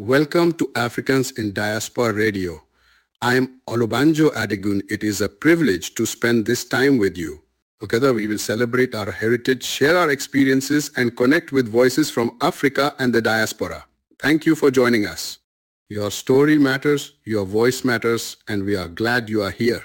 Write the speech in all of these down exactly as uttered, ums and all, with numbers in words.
Welcome to Africans in Diaspora Radio. I'm Olubanjo Adegun. It is a privilege to spend this time with you. Together we will celebrate our heritage, share our experiences, and connect with voices from Africa and the diaspora. Thank you for joining us. Your story matters, your voice matters, and we are glad you are here.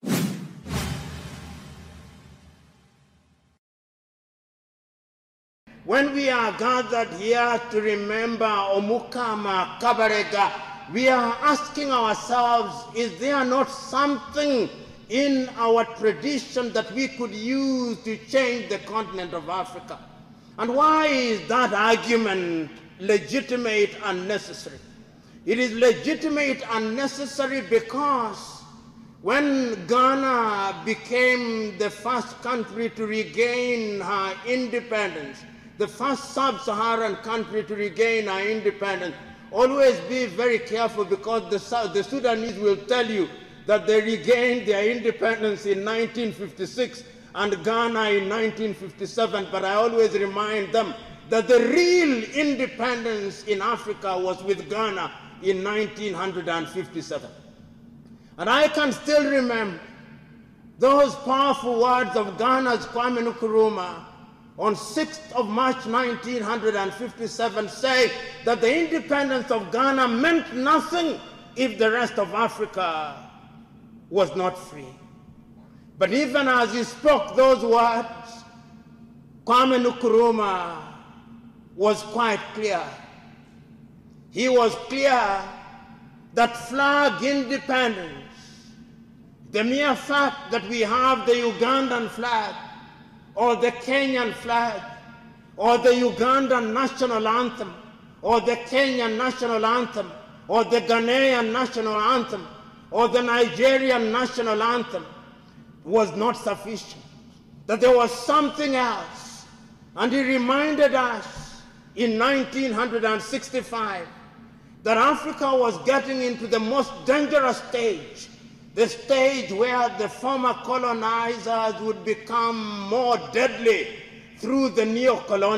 When we are gathered here to remember Omukama Kabarega, we are asking ourselves, is there not something in our tradition that we could use to change the continent of Africa? And why is that argument legitimate and necessary? It is legitimate and necessary because when Ghana became the first country to regain her independence, the first sub-Saharan country to regain our independence, always be very careful, because the, the Sudanese will tell you that they regained their independence in nineteen fifty-six and Ghana in nineteen fifty-seven, but I always remind them that the real independence in Africa was with Ghana in nineteen fifty-seven. And I can still remember those powerful words of Ghana's Kwame Nkrumah on sixth of March nineteen fifty-seven, say that the independence of Ghana meant nothing if the rest of Africa was not free. But even as he spoke those words, Kwame Nkrumah was quite clear. He was clear that flag independence, the mere fact that we have the Ugandan flag, or the Kenyan flag, or the Ugandan national anthem, or the Kenyan national anthem, or the Ghanaian national anthem, or the Nigerian national anthem, was not sufficient, that there was something else. And he reminded us in nineteen sixty-five that Africa was getting into the most dangerous stage, the stage where the former colonizers would become more deadly through the neo-colonial